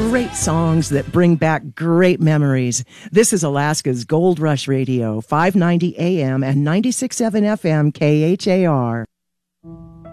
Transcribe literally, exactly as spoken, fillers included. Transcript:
great songs that bring back great memories. This is Alaska's Gold Rush Radio, five ninety A M and ninety-six point seven F M K H A R.